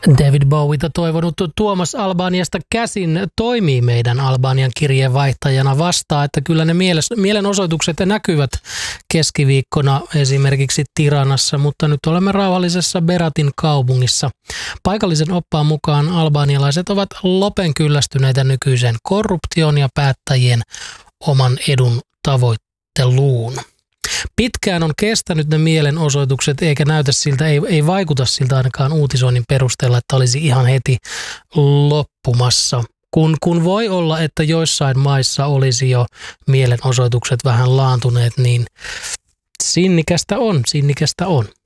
David Bowieta toivonut Tuomas Albaniasta käsin toimii meidän Albanian kirjeenvaihtajana, vastaa, että kyllä ne mielenosoitukset näkyvät keskiviikkona esimerkiksi Tiranassa, mutta nyt olemme rauhallisessa Beratin kaupungissa. Paikallisen oppaan mukaan albanialaiset ovat lopen kyllästyneitä nykyiseen korruptioon ja päättäjien oman edun tavoitteluun. Pitkään on kestänyt ne mielenosoitukset, eikä näytä siltä, ei vaikuta siltä ainakaan uutisoinnin perusteella, että olisi ihan heti loppumassa. Kun voi olla, että joissain maissa olisi jo mielenosoitukset vähän laantuneet, niin sinnikästä on.